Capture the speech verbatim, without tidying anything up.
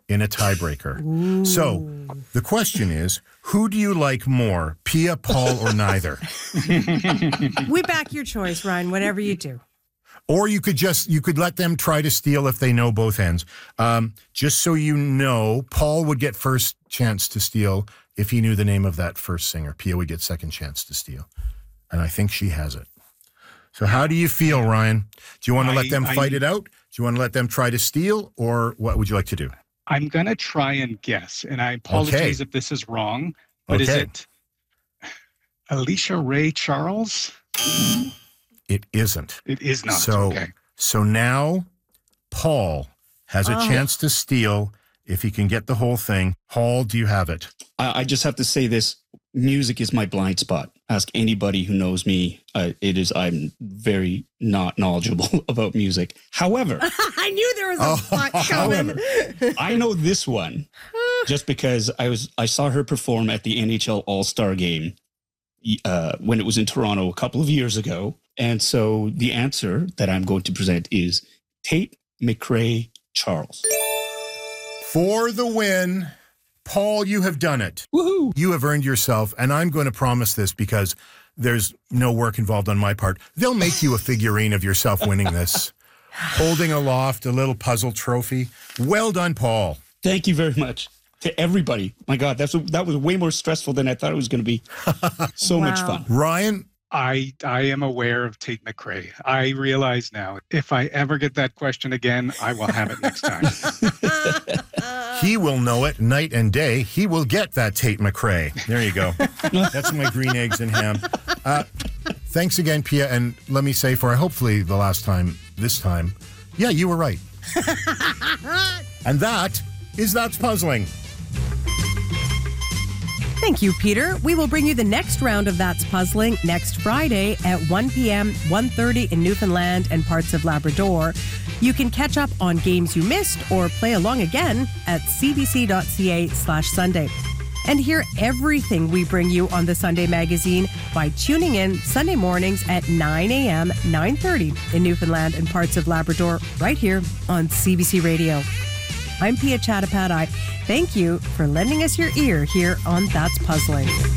in a tiebreaker. Ooh. So the question is, who do you like more, Pia, Paul, or neither? We back your choice, Ryan, whatever you do. Or you could just, you could let them try to steal if they know both ends. Um, just so you know, Paul would get first chance to steal if he knew the name of that first singer. Pia would get second chance to steal. And I think she has it. So how do you feel, Ryan? Do you want to let them fight I, it out? Do you want to let them try to steal? Or what would you like to do? I'm going to try and guess. And I apologize okay. if this is wrong. But okay. is it Alicia Ray Charles? It isn't. It is not. So, okay. so now Paul has a oh. chance to steal if he can get the whole thing. Paul, do you have it? I, I just have to say this. Music is my blind spot. Ask anybody who knows me. Uh, it is. I'm very not knowledgeable about music. However, I knew there was a spot oh, coming. However, I know this one just because I was. I saw her perform at the N H L All-Star Game uh, when it was in Toronto a couple of years ago. And so the answer that I'm going to present is Tate McRae Charles. For the win, Paul, you have done it. Woohoo! You have earned yourself, and I'm going to promise this because there's no work involved on my part. They'll make you a figurine of yourself winning this, holding aloft a little puzzle trophy. Well done, Paul. Thank you very much. To everybody. My God, that's that was way more stressful than I thought it was going to be. So wow. much fun. Ryan? I I am aware of Tate McRae. I realize now, if I ever get that question again, I will have it next time. He will know it night and day. He will get that Tate McRae. There you go. That's my green eggs and ham. Uh, thanks again, Pia. And let me say for hopefully the last time, this time, yeah, you were right. And that is That's Puzzling. Thank you, Peter. We will bring you the next round of That's Puzzling next Friday at one p.m., one thirty in Newfoundland and parts of Labrador. You can catch up on games you missed or play along again at cbc.ca slash Sunday. And hear everything we bring you on the Sunday Magazine by tuning in Sunday mornings at nine a.m., nine thirty in Newfoundland and parts of Labrador, right here on C B C Radio. I'm Pia Chattopadhyay. Thank you for lending us your ear here on That's Puzzling.